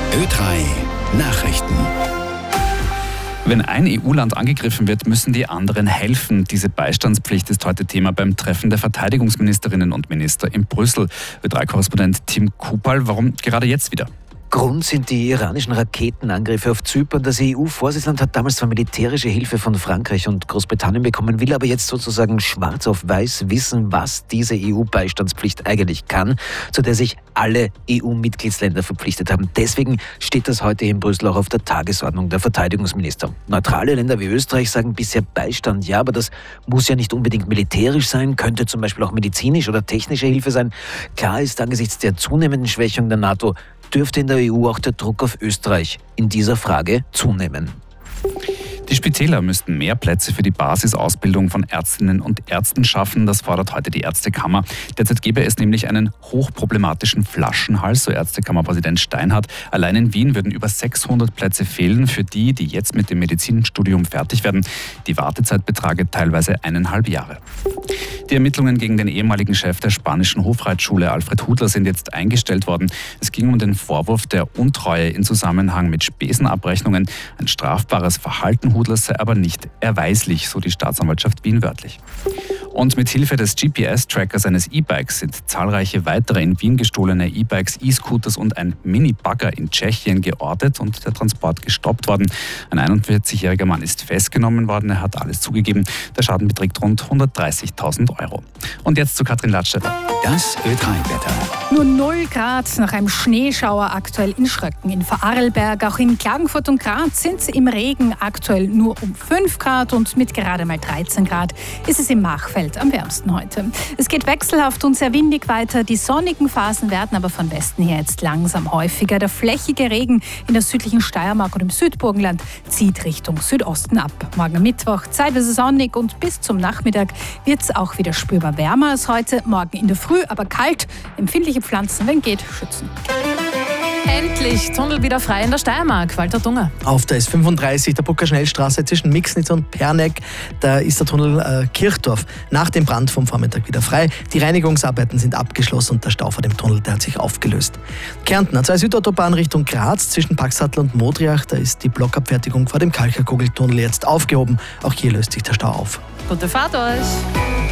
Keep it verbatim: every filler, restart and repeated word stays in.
Ö drei Nachrichten. Wenn ein E U-Land angegriffen wird, müssen die anderen helfen. Diese Beistandspflicht ist heute Thema beim Treffen der Verteidigungsministerinnen und Minister in Brüssel. Ö drei Korrespondent Tim Kupal, warum gerade jetzt wieder? Grund sind die iranischen Raketenangriffe auf Zypern. Das E U-Vorsitzland hat damals zwar militärische Hilfe von Frankreich und Großbritannien bekommen, will aber jetzt sozusagen schwarz auf weiß wissen, was diese E U-Beistandspflicht eigentlich kann, zu der sich alle E U-Mitgliedsländer verpflichtet haben. Deswegen steht das heute in Brüssel auch auf der Tagesordnung der Verteidigungsminister. Neutrale Länder wie Österreich sagen bisher Beistand, ja, aber das muss ja nicht unbedingt militärisch sein, könnte zum Beispiel auch medizinisch oder technische Hilfe sein. Klar ist, angesichts der zunehmenden Schwächung der NATO dürfte in der E U auch der Druck auf Österreich in dieser Frage zunehmen. Die Spitäler müssten mehr Plätze für die Basisausbildung von Ärztinnen und Ärzten schaffen. Das fordert heute die Ärztekammer. Derzeit gäbe es nämlich einen hochproblematischen Flaschenhals, so Ärztekammerpräsident Steinhardt. Allein in Wien würden über sechshundert Plätze fehlen für die, die jetzt mit dem Medizinstudium fertig werden. Die Wartezeit betrage teilweise eineinhalb Jahre. Die Ermittlungen gegen den ehemaligen Chef der spanischen Hofreitschule, Alfred Hudler, sind jetzt eingestellt worden. Es ging um den Vorwurf der Untreue in Zusammenhang mit Spesenabrechnungen. Ein strafbares Verhalten Hudlers sei aber nicht erweislich, so die Staatsanwaltschaft Wien wörtlich. Und mit Hilfe des G P S-Trackers eines E-Bikes sind zahlreiche weitere in Wien gestohlene E-Bikes, E-Scooters und ein Mini-Bagger in Tschechien geortet und der Transport gestoppt worden. Ein einundvierzigjähriger Mann ist festgenommen worden, er hat alles zugegeben. Der Schaden beträgt rund hundertdreißigtausend Euro. Und jetzt zu Katrin Ladstätter. Das Ö drei Wetter. Nur null Grad nach einem Schneeschauer aktuell in Schröcken, in Vorarlberg. Auch in Klagenfurt und Graz sind es im Regen aktuell nur um fünf Grad und mit gerade mal dreizehn Grad ist es im Machfeld am wärmsten heute. Es geht wechselhaft und sehr windig weiter. Die sonnigen Phasen werden aber von Westen her jetzt langsam häufiger. Der flächige Regen in der südlichen Steiermark und im Südburgenland zieht Richtung Südosten ab. Morgen Mittwoch zeitweise sonnig und bis zum Nachmittag wird es auch wieder spürbar wärmer als heute. Morgen in der Früh aber kalt. Empfindliche Pflanzen, wenn geht, schützen. Endlich Tunnel wieder frei in der Steiermark. Walter Dunger. Auf der S fünfunddreißig, der Buckerschnellstraße zwischen Mixnitz und Perneck, da ist der Tunnel äh, Kirchdorf nach dem Brand vom Vormittag wieder frei. Die Reinigungsarbeiten sind abgeschlossen und der Stau vor dem Tunnel, der hat sich aufgelöst. Kärnten, A zwei Südautobahn Richtung Graz zwischen Paxhatl und Modriach, da ist die Blockabfertigung vor dem Kalcherkugeltunnel jetzt aufgehoben. Auch hier löst sich der Stau auf. Gute Fahrt euch!